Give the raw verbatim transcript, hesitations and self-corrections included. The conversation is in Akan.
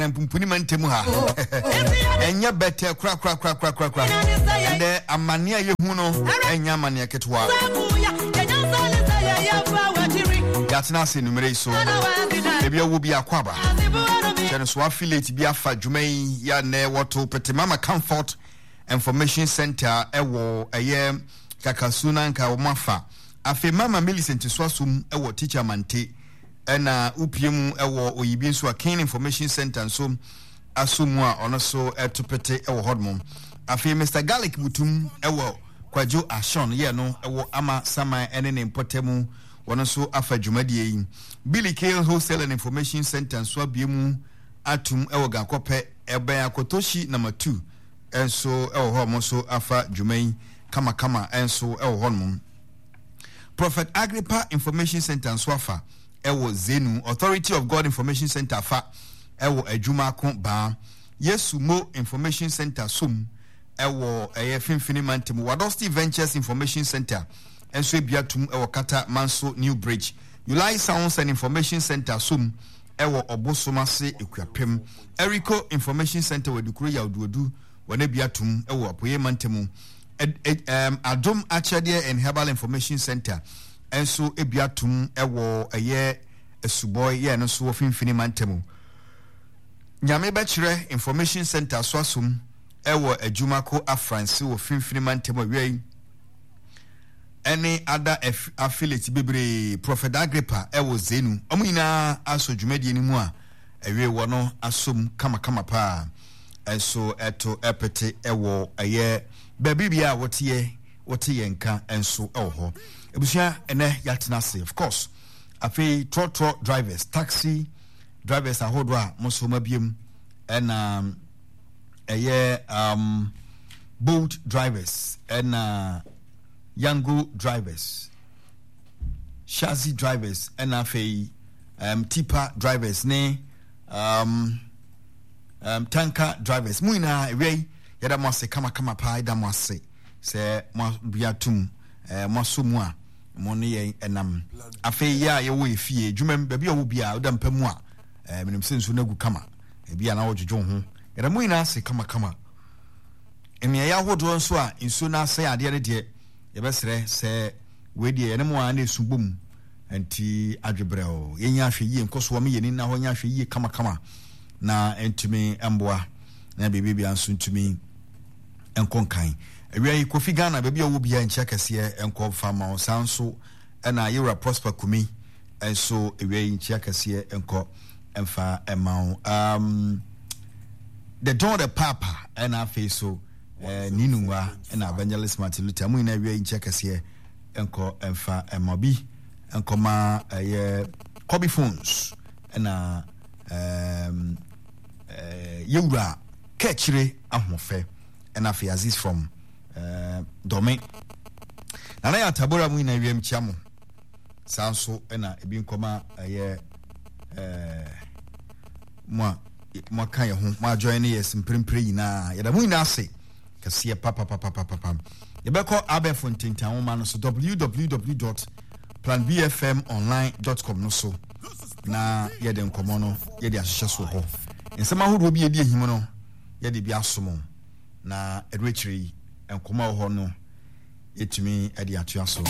pumpuni mantemu ha enya better kra kra kra kra kra kra ende amania ye hu no enya amania ketwa yatina se numere so ebia wo bia kwaba chene so affiliate bia fa dwumai ya ne woto Petemama Comfort Information Center ewo eye kakasuna nka wo mafa afi Mama Millicent Swasum ewo teacher mante ena upiem ewo oyibi nso a King Information Center nso asomu a ono so etopete ewo hodmom afi Mister Garlic Mutum ewo Kwajo Ashon ye no ewo ama saman ene ne mpotemu wono so afa dwumadie yi Billy Kale Wholesale and Information Center nso abiemu atum ewo gankope ebe akotoshi number two enso ewo ho mo so afa dwumai kama kama enso ewo hodmom Prophet Agrippa Information Center nso afa ewo Zenu Authority of God Information Center fa ewo adwuma ko ba Yesu Mo Information Center sum ewo eye finfini mantem Wadosti Ventures Information Center enso ebiatum ewo Kata Manso New Bridge Ulai Sounds and Information Center sum ewo Obosomase Ekuapem Erico Information Center wedukuru ya oduodu wane biatum ewo apoye mantemu um, Adom Achade and Herbal Information Center enso ebiatum ewo eye esuboy ye no so finfini mantemu Nyame Bechire Information Center so asum ewo adwumako afranse wo finfini mantemu wi any other affiliate bebre Prophet Agrippa ewo Zenu omina aso dwumadi ni mu a ewe wo no asom kama kama pa enso eto epete ewo eye babibia wotie wotie nka enso ewo ho ebusia ene yatina say of course afi trotro drivers taxi drivers ahodo a moso mabiem and um eye um boat drivers and uh Yango drivers Shazi drivers and afi um tipa drivers ne um um tanker drivers muina ewe yada mo se kama kama pa ida mo se se mo biatum eh mo somu a mo ne ye enam afi ya ye wo efie dwumam ba bia wo bia oda mpamu a eh menim sensu na gu kama e bia na wo dwodwo ho yada muina se kama kama emi ya hodo nso a nsu na se ade ne de yebesere se wedi ene mo an esubom anti adwebreo yenya hwe yi nkoso me yeni na ho nya hwe yi kama kama na entumi emboa na bebe bia nso ntumi enkonkan awia yi Kofi Ghana bebe owo bia nchia kase enko fama sanso na Yura Prosper Kumi enso awia yi nchia kase enko emfa emao um the don the papa na face Eh ninunwa na Evangelist Martin Luther mu ina wie nche kase enko emfa emobi enko ma eh Kobe phones na um eh Yura Kechire ahofe na fi Aziz from eh Dome na na ya tabora mu ina wie mchia mo sanso na ebi nkoma eh eh mo mo kan ye ho mo join yes mprempre yina ya da mu ina ase kasiye papa papa papa papa yebeko abefontin tan ma no so w w w dot plan b f m online dot com no so na yede nkomo no yede ahyehyɛ so ho nsema hodo bi edi ehim no yede bi asomo na edwechiri nkomo ho no yetumi ede atoa so